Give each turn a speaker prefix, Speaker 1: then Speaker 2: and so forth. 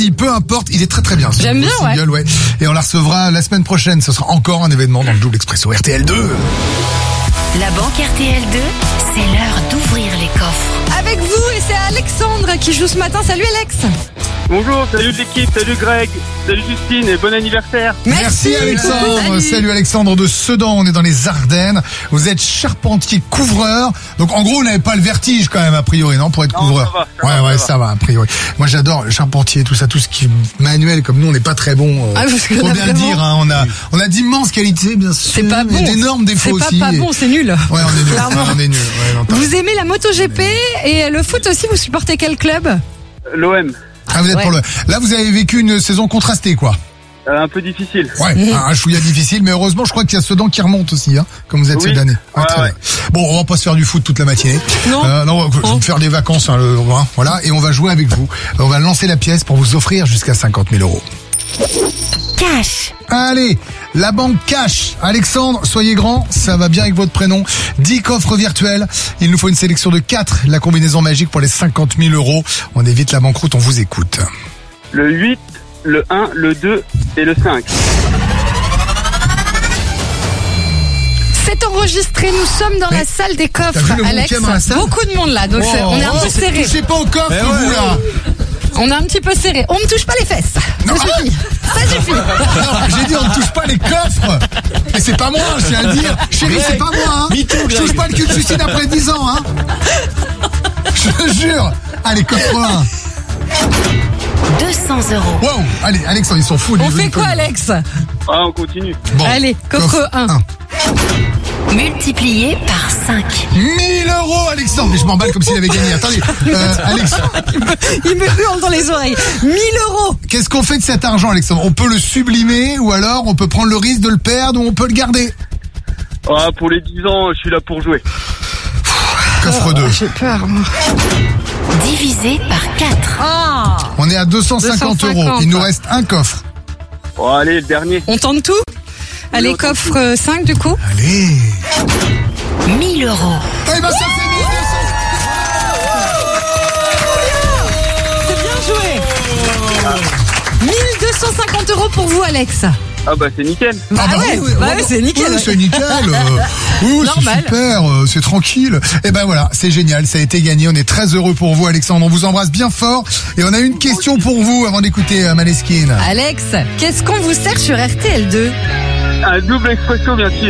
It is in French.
Speaker 1: Peu importe, il est très très bien.
Speaker 2: J'aime bien,
Speaker 1: single, ouais. Et on la recevra la semaine prochaine. Ce sera encore un événement dans le Double Expresso RTL2.
Speaker 3: La banque RTL2, c'est l'heure d'ouvrir les coffres.
Speaker 2: Avec vous, et c'est Alexandre qui joue ce matin. Salut Alex.
Speaker 4: Bonjour, salut l'équipe, salut Greg, salut Justine et bon anniversaire.
Speaker 1: Merci Alexandre. Salut Alexandre de Sedan, on est dans les Ardennes. Vous êtes charpentier couvreur. Donc en gros, vous n'avez pas le vertige quand même a priori, non, pour être couvreur. Ça va a priori. Moi j'adore le charpentier, tout ça, tout ce qui est manuel comme nous, on n'est pas très bon. Faut bien le dire, hein, on a d'immenses qualités bien sûr.
Speaker 2: C'est pas bon.
Speaker 1: Et d'énormes défauts aussi.
Speaker 2: C'est pas bon, c'est nul.
Speaker 1: Ouais, on est nul. On est nul. Ouais, non,
Speaker 2: vous aimez la MotoGP et le foot aussi, vous supportez quel club?
Speaker 4: L'OM.
Speaker 1: Ah, vous êtes pour le. Là, vous avez vécu une saison contrastée, quoi.
Speaker 4: Un peu difficile.
Speaker 1: Ouais, un chouïa difficile, mais heureusement, je crois qu'il y a Sedan qui remonte aussi, hein, comme vous êtes cette année.
Speaker 4: Ouais.
Speaker 1: Bon, on va pas se faire du foot toute la matinée.
Speaker 2: Non.
Speaker 1: On va faire des vacances, hein, voilà, et on va jouer avec vous. On va lancer la pièce pour vous offrir jusqu'à 50 000 euros.
Speaker 3: Cash.
Speaker 1: Allez, la banque Cash. Alexandre, soyez grand, ça va bien avec votre prénom. 10 coffres virtuels. Il nous faut une sélection de 4. La combinaison magique pour les 50 000 euros. On évite la banqueroute, on vous écoute.
Speaker 4: Le 8, le 1, le 2 et le 5.
Speaker 2: C'est enregistré, nous sommes dans la salle des coffres,
Speaker 1: T'as vu le
Speaker 2: Alex.
Speaker 1: montier dans la salle
Speaker 2: Beaucoup de monde là, donc on est un peu serré.
Speaker 1: Touchez pas au coffre, vous là.
Speaker 2: On est un petit peu serré. On ne touche pas les fesses.
Speaker 1: Non.
Speaker 2: Ça suffit. Ça suffit.
Speaker 1: Alors, j'ai dit on ne touche pas les coffres. Et c'est pas moi, je tiens à le dire. Chérie, c'est pas moi, hein. Je touche pas le cul de suicide après 10 ans, hein. Je te jure. Allez, coffre 1.
Speaker 3: 200 euros.
Speaker 1: Wow. Allez, Alexandre, ils sont fous.
Speaker 2: On fait quoi, Alex?
Speaker 4: Ah, on continue.
Speaker 1: Bon,
Speaker 2: Allez, coffre 1.
Speaker 3: Multiplié par 5.
Speaker 1: 1000 euros, Alexandre. Mais je m'emballe comme s'il avait gagné. Attendez, Alexandre.
Speaker 2: Il me hurle dans les oreilles. 1000 euros.
Speaker 1: Qu'est-ce qu'on fait de cet argent, Alexandre? On peut le sublimer ou alors on peut prendre le risque de le perdre ou on peut le garder.
Speaker 4: Ah, pour les 10 ans, je suis là pour jouer.
Speaker 1: Coffre 2.
Speaker 2: J'ai peur.
Speaker 3: Divisé par 4.
Speaker 2: Ah.
Speaker 1: On est à 250 euros. Il nous reste un coffre.
Speaker 4: Oh, allez, le dernier.
Speaker 2: On tente tout? Allez, coffre 5 du coup.
Speaker 1: Allez.
Speaker 3: 1000 euros.
Speaker 1: Eh ben, ça fait 1200.
Speaker 2: C'est bien joué. 1250 euros pour vous, Alex.
Speaker 4: Ah bah c'est nickel.
Speaker 2: Bah ouais, c'est nickel.
Speaker 1: Oui, c'est nickel. Oui, c'est
Speaker 2: Normal.
Speaker 1: super, c'est tranquille. Et ben voilà, c'est génial, ça a été gagné. On est très heureux pour vous, Alexandre. On vous embrasse bien fort. Et on a une question pour vous avant d'écouter Maneskin.
Speaker 2: Alex, qu'est-ce qu'on vous sert sur RTL2?
Speaker 4: Un double expresso, bien sûr.